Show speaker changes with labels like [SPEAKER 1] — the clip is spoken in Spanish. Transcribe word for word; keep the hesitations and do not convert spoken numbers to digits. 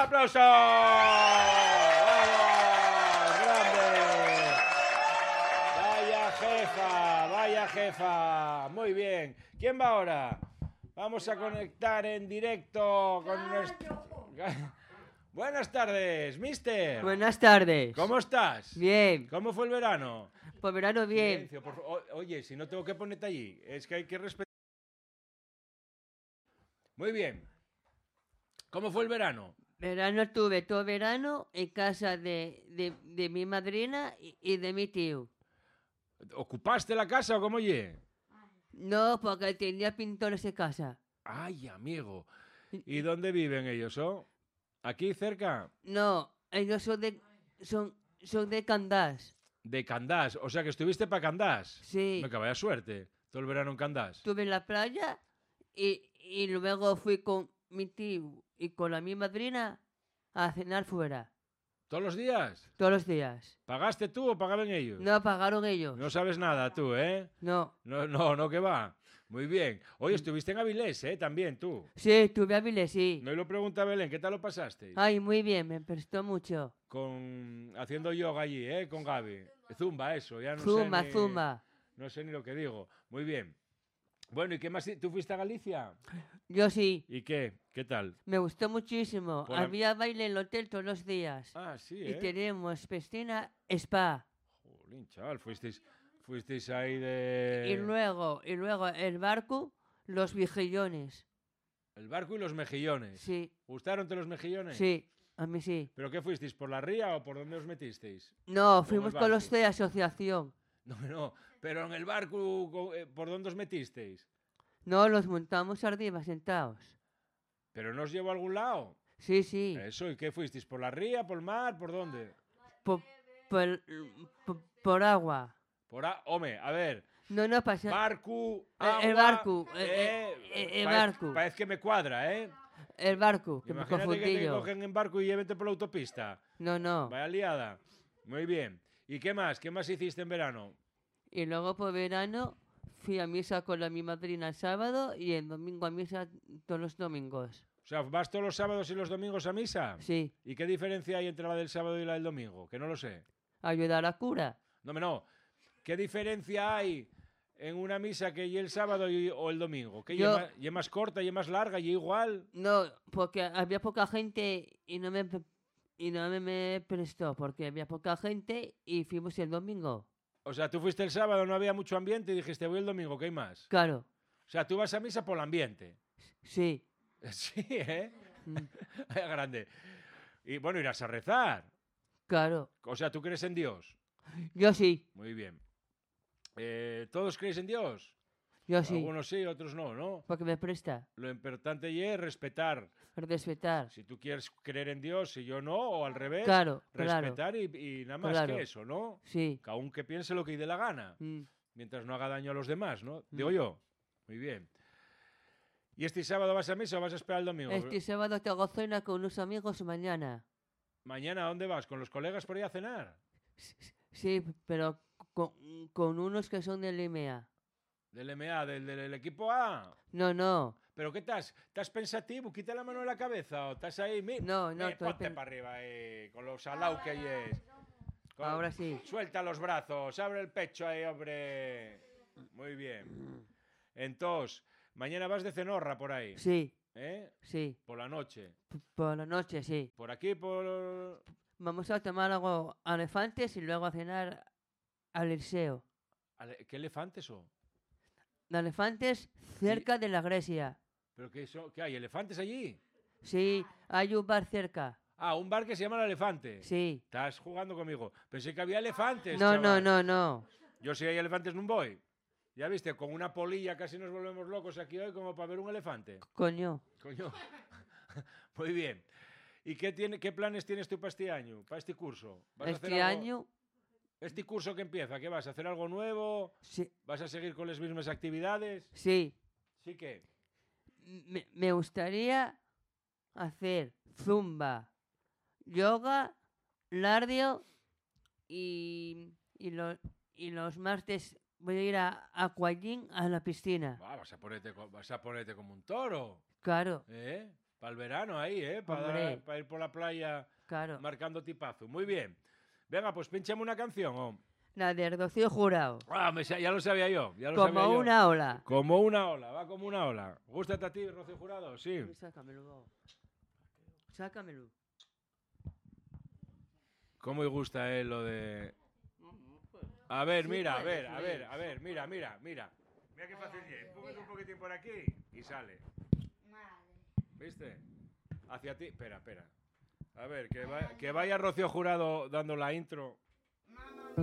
[SPEAKER 1] aplauso! ¡Vamos! ¡Grande! Vaya jefa, vaya jefa. Muy bien. ¿Quién va ahora? Vamos a conectar en directo con nuestro... Buenas tardes, mister.
[SPEAKER 2] Buenas tardes.
[SPEAKER 1] ¿Cómo estás?
[SPEAKER 2] Bien.
[SPEAKER 1] ¿Cómo fue el verano?
[SPEAKER 2] Pues verano bien.
[SPEAKER 1] Silencio, por favor. O- Oye, si no tengo que ponerte allí, es que hay que respetar. Muy bien. ¿Cómo fue el verano?
[SPEAKER 2] Verano estuve todo verano en casa de, de, de mi madrina y, y de mi tío.
[SPEAKER 1] ¿Ocupaste la casa o cómo ye?
[SPEAKER 2] No, porque tenía pintores en casa.
[SPEAKER 1] Ay, amigo. ¿Y dónde viven ellos, oh? ¿Aquí cerca?
[SPEAKER 2] No, ellos son de, son, son de Candás.
[SPEAKER 1] De Candás. O sea que estuviste para Candás.
[SPEAKER 2] Sí.
[SPEAKER 1] Me vaya suerte. Todo el verano en Candás.
[SPEAKER 2] Estuve en la playa y, y luego fui con mi tío y con la mi madrina a cenar fuera.
[SPEAKER 1] ¿Todos los días?
[SPEAKER 2] Todos los días.
[SPEAKER 1] ¿Pagaste tú o pagaban ellos?
[SPEAKER 2] No pagaron ellos.
[SPEAKER 1] No sabes nada tú, ¿eh?
[SPEAKER 2] No.
[SPEAKER 1] No, no, no, que va. Muy bien. Oye, estuviste en Avilés, ¿eh? También tú.
[SPEAKER 2] Sí, estuve a Vilés, sí.
[SPEAKER 1] No lo pregunta Belén, ¿qué tal lo pasaste?
[SPEAKER 2] Ay, muy bien, me prestó mucho.
[SPEAKER 1] Con... Haciendo yoga allí, ¿eh? Con Gaby. Zumba, eso, ya no
[SPEAKER 2] Zumba,
[SPEAKER 1] sé ni...
[SPEAKER 2] zumba.
[SPEAKER 1] No sé ni lo que digo. Muy bien. Bueno, ¿y qué más? ¿Tú fuiste a Galicia?
[SPEAKER 2] Yo sí.
[SPEAKER 1] ¿Y qué? ¿Qué tal?
[SPEAKER 2] Me gustó muchísimo.
[SPEAKER 1] Por la-
[SPEAKER 2] Había baile en el hotel todos los días.
[SPEAKER 1] Ah, sí,
[SPEAKER 2] Y
[SPEAKER 1] ¿eh?
[SPEAKER 2] tenemos piscina, spa.
[SPEAKER 1] Jolín, chaval, fuisteis, fuisteis ahí de...
[SPEAKER 2] Y luego, y luego el barco, los mejillones.
[SPEAKER 1] El barco y los mejillones.
[SPEAKER 2] Sí,
[SPEAKER 1] ¿Gustaron los mejillones?
[SPEAKER 2] sí, a mí sí.
[SPEAKER 1] ¿Pero qué fuisteis? ¿Por la ría o por dónde os metisteis?
[SPEAKER 2] No,
[SPEAKER 1] el
[SPEAKER 2] fuimos con los
[SPEAKER 1] barco.
[SPEAKER 2] de asociación.
[SPEAKER 1] No, no, pero en el barco, co- eh, ¿por dónde os metisteis?
[SPEAKER 2] No, los montamos arriba sentados.
[SPEAKER 1] ¿Pero no os llevó a algún lado?
[SPEAKER 2] Sí, sí.
[SPEAKER 1] Eso, ¿y qué fuisteis? ¿Por la ría, por el mar, por dónde?
[SPEAKER 2] Por, por, por- por agua.
[SPEAKER 1] Por a... Home, a ver,
[SPEAKER 2] No, no pasa.
[SPEAKER 1] barco,
[SPEAKER 2] El-
[SPEAKER 1] agua...
[SPEAKER 2] el barco, eh,
[SPEAKER 1] eh,
[SPEAKER 2] eh, el
[SPEAKER 1] parece-
[SPEAKER 2] barco.
[SPEAKER 1] Parece que me cuadra, ¿eh?
[SPEAKER 2] El barco, que me
[SPEAKER 1] Imagínate que
[SPEAKER 2] confundí
[SPEAKER 1] te
[SPEAKER 2] yo.
[SPEAKER 1] cogen en barco y llévete por la autopista.
[SPEAKER 2] No, no.
[SPEAKER 1] Vaya liada. Muy bien. ¿Y qué más? ¿Qué más hiciste en verano?
[SPEAKER 2] Y luego por verano fui a misa con la mi madrina el sábado y el domingo a misa todos los domingos.
[SPEAKER 1] O sea, ¿vas todos los sábados y los domingos a misa?
[SPEAKER 2] Sí,
[SPEAKER 1] ¿Y qué diferencia hay entre la del sábado y la del domingo? Que no lo sé.
[SPEAKER 2] ayudar a cura.
[SPEAKER 1] No, me no. ¿Qué diferencia hay en una misa que y el sábado y- o el domingo? ¿Que
[SPEAKER 2] Yo-
[SPEAKER 1] y más, y más corta y más larga y igual?
[SPEAKER 2] No, porque había poca gente y no me pe- y no me, me prestó porque había poca gente y fuimos el domingo.
[SPEAKER 1] O sea, tú fuiste el sábado, no había mucho ambiente y dijiste, voy el domingo, ¿qué hay más?
[SPEAKER 2] Claro,
[SPEAKER 1] O sea, tú vas a misa por el ambiente.
[SPEAKER 2] sí.
[SPEAKER 1] Sí, ¿eh?
[SPEAKER 2] Mm,
[SPEAKER 1] Grande. Y bueno, irás a rezar.
[SPEAKER 2] claro,
[SPEAKER 1] O sea, ¿tú crees en Dios?
[SPEAKER 2] yo sí,
[SPEAKER 1] Muy bien. Eh, ¿Todos creéis en Dios?
[SPEAKER 2] yo sí,
[SPEAKER 1] Algunos sí, otros no, ¿no?
[SPEAKER 2] porque me presta.
[SPEAKER 1] Lo importante y es respetar.
[SPEAKER 2] Respetar.
[SPEAKER 1] Si tú quieres creer en Dios y yo no, o al revés,
[SPEAKER 2] Claro, claro,
[SPEAKER 1] respetar y, y nada más
[SPEAKER 2] Claro.
[SPEAKER 1] que eso, ¿no?
[SPEAKER 2] sí.
[SPEAKER 1] Que aunque piense lo que dé la gana,
[SPEAKER 2] Mm,
[SPEAKER 1] mientras no haga daño a los demás, ¿no? Digo
[SPEAKER 2] Mm.
[SPEAKER 1] yo. Muy bien. ¿Y este sábado vas a misa o vas a esperar el domingo?
[SPEAKER 2] Este sábado tengo cena con unos amigos mañana.
[SPEAKER 1] ¿Mañana a dónde vas? ¿Con los colegas por ahí a cenar?
[SPEAKER 2] Sí, pero con, con unos que son del I M E A.
[SPEAKER 1] ¿Del M A, del, del equipo A?
[SPEAKER 2] No, no,
[SPEAKER 1] ¿Pero qué estás? ¿Estás pensativo? Quita la mano de la cabeza o estás ahí... Mi...
[SPEAKER 2] no, no.
[SPEAKER 1] Eh,
[SPEAKER 2] estoy
[SPEAKER 1] ponte
[SPEAKER 2] pen-
[SPEAKER 1] para arriba, eh, con los salados que ahí es. Con-
[SPEAKER 2] Ahora sí.
[SPEAKER 1] Suelta los brazos, abre el pecho ahí, hombre. Muy bien. Entonces, mañana vas de cenorra por ahí,
[SPEAKER 2] Sí,
[SPEAKER 1] ¿eh?
[SPEAKER 2] sí.
[SPEAKER 1] Por la noche.
[SPEAKER 2] P- Por la noche, sí.
[SPEAKER 1] Por aquí, por...
[SPEAKER 2] Vamos a tomar algo a elefantes y luego a cenar al Liceo.
[SPEAKER 1] Ale- ¿Qué elefantes son?
[SPEAKER 2] De elefantes cerca de la iglesia.
[SPEAKER 1] ¿Pero qué, son? ¿Qué hay? ¿Elefantes allí?
[SPEAKER 2] Sí, hay un bar cerca.
[SPEAKER 1] Ah, un bar que se llama El Elefante.
[SPEAKER 2] Sí.
[SPEAKER 1] Estás jugando conmigo. Pensé que había elefantes,
[SPEAKER 2] No, no,
[SPEAKER 1] chaval.
[SPEAKER 2] no, no.
[SPEAKER 1] Yo si hay elefantes no voy. Ya viste, con una polilla casi nos volvemos locos aquí hoy como para ver un elefante.
[SPEAKER 2] Coño.
[SPEAKER 1] Coño. Muy bien. ¿Y qué, tiene, qué planes tienes tú para este año, para este curso? ¿Vas a hacer
[SPEAKER 2] Este
[SPEAKER 1] algo-
[SPEAKER 2] año,
[SPEAKER 1] ¿Este curso que empieza? ¿Qué vas a hacer algo nuevo?
[SPEAKER 2] sí,
[SPEAKER 1] ¿Vas a seguir con las mismas actividades?
[SPEAKER 2] sí.
[SPEAKER 1] Sí que.
[SPEAKER 2] Me, me gustaría hacer zumba, yoga, lardio y, y, lo- y los martes voy a ir a Aquagym a la piscina.
[SPEAKER 1] Buah, vas, a ponerte, co- vas a ponerte como un toro.
[SPEAKER 2] Claro,
[SPEAKER 1] ¿Eh? Para el verano ahí, ¿eh? Para ir por la playa
[SPEAKER 2] claro.
[SPEAKER 1] marcando tipazo. Muy bien. Venga, pues pinchame una canción. Oh.
[SPEAKER 2] La de Rocío Jurado.
[SPEAKER 1] Ah, me, ya lo sabía yo. Ya lo
[SPEAKER 2] como
[SPEAKER 1] sabía
[SPEAKER 2] una
[SPEAKER 1] yo.
[SPEAKER 2] ola.
[SPEAKER 1] Como una ola, va como una ola. ¿Gústate a ti, Rocío Jurado? Sí.
[SPEAKER 2] Sácamelo. Sácamelo.
[SPEAKER 1] ¿Cómo le gusta a él lo de...? A ver, mira, a ver, a ver, a ver, mira, mira, mira. Mira qué fácil es. Póngate un poquitín por aquí y sale. ¿Viste? Hacia ti. Espera, espera. A ver, que, va, que vaya Rocío Jurado dando la intro.